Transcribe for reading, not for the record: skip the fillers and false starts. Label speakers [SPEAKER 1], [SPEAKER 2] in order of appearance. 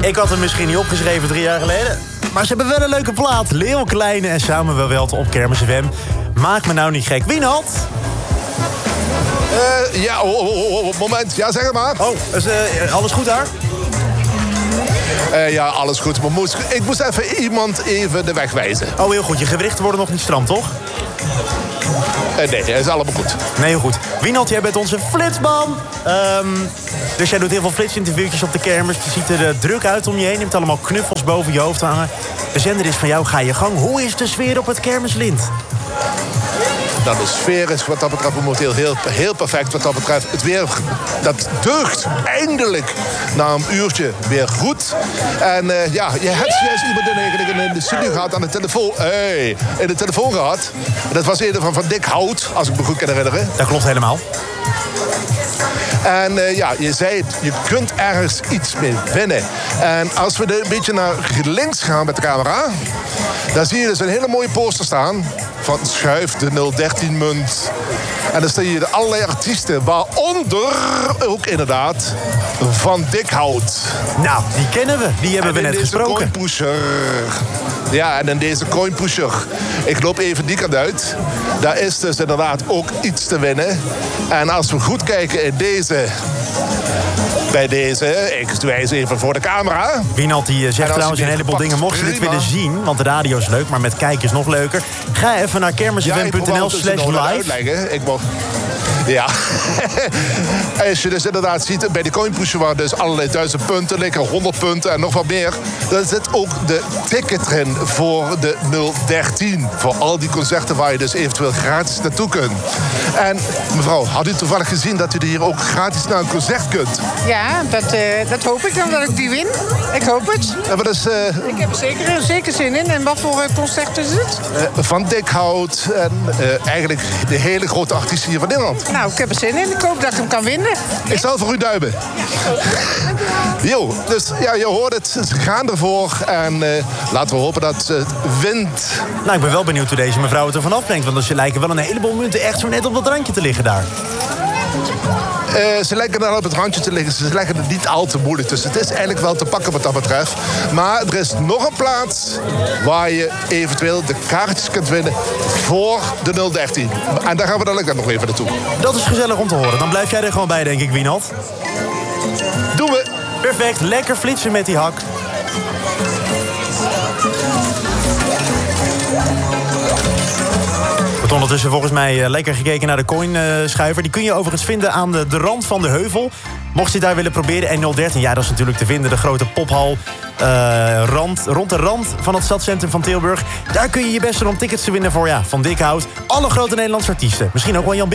[SPEAKER 1] Ik had hem misschien niet opgeschreven 3 jaar geleden. Maar ze hebben wel een leuke plaat. Leeuw Kleine en Samen Wel op Kermis FM. Maak me nou niet gek. Wienald?
[SPEAKER 2] Ja, moment. Ja, zeg het maar.
[SPEAKER 1] Oh, is alles goed daar?
[SPEAKER 2] Ja, alles goed. Maar ik moest iemand even de weg wijzen.
[SPEAKER 1] Oh, heel goed. Je gewrichten worden nog niet stram, toch?
[SPEAKER 2] Nee, dat is allemaal goed.
[SPEAKER 1] Nee, heel goed. Wienald, jij bent onze flitsman. Dus jij doet heel veel flitsinterviewtjes op de kermis. Je ziet er druk uit om je heen. Je hebt allemaal knuffels boven je hoofd hangen. De zender is van jou, ga je gang. Hoe is de sfeer op het Kermislint?
[SPEAKER 2] Nou, de sfeer is wat dat betreft momenteel heel perfect. Wat dat betreft, het weer, dat deugt eindelijk na een uurtje weer goed. En ja, je hebt juist iemand in de studio gehad aan de telefoon. In de telefoon gehad. Dat was een van Dick Hout, als ik me goed kan herinneren.
[SPEAKER 1] Dat klopt helemaal.
[SPEAKER 2] En ja, je zei het, je kunt ergens iets mee winnen. En als we een beetje naar links gaan met de camera, dan zie je dus een hele mooie poster staan van Schuif, de 013-munt. En dan staan hier allerlei artiesten, waaronder ook inderdaad Van Dikhout.
[SPEAKER 1] Nou, die kennen we. Die hebben we net gesproken.
[SPEAKER 2] Ja, en in deze coinpusher. Ik loop even die kant uit. Daar is dus inderdaad ook iets te winnen. En als we goed kijken in bij deze, ik wijs even voor de camera.
[SPEAKER 1] Wienald die zegt trouwens een heleboel dingen. Mocht je dit willen zien, want de radio is leuk, maar met kijken is nog leuker. Ga even naar kermisfm.nl/live.
[SPEAKER 2] Ja, als je dus inderdaad ziet bij de coinpusher waar dus allerlei 1000 punten liggen, 100 punten en nog wat meer. Dan zit ook de ticket erin voor de 013. Voor al die concerten waar je dus eventueel gratis naartoe kunt. En mevrouw, had u toevallig gezien dat u hier ook gratis naar een concert kunt?
[SPEAKER 3] Ja, dat hoop ik dan, dat ik die win. Ik hoop het.
[SPEAKER 2] Ja, maar dus,
[SPEAKER 3] ik heb er zeker zin in. En wat voor concert is het?
[SPEAKER 2] Van Dikhout en eigenlijk de hele grote artiesten hier van Nederland.
[SPEAKER 3] Nou, ik heb er zin in. Ik hoop dat ik hem kan winnen.
[SPEAKER 2] Ik zal voor u duimen. Jo, dus ja, je hoort het. Ze gaan ervoor. En laten we hopen dat ze het wint.
[SPEAKER 1] Nou, ik ben wel benieuwd hoe deze mevrouw het ervan afbrengt. Want ze lijken wel een heleboel munten echt zo net op dat randje te liggen daar.
[SPEAKER 2] Ze lijken er op het randje te liggen. Ze leggen het niet al te moeilijk. Dus het is eigenlijk wel te pakken wat dat betreft. Maar er is nog een plaats waar je eventueel de kaartjes kunt winnen voor de 013. En daar gaan we dan nog even naartoe.
[SPEAKER 1] Dat is gezellig om te horen. Dan blijf jij er gewoon bij, denk ik, Wienald.
[SPEAKER 2] Doen we.
[SPEAKER 1] Perfect. Lekker flitsen met die hak. Ondertussen volgens mij lekker gekeken naar de coinschuiver. Die kun je overigens vinden aan de rand van de heuvel. Mocht je daar willen proberen. En 013, ja, dat is natuurlijk te vinden. De grote pophal rond de rand van het stadscentrum van Tilburg. Daar kun je je best doen om tickets te winnen voor Van Dikhout. Alle grote Nederlandse artiesten. Misschien ook wel Jan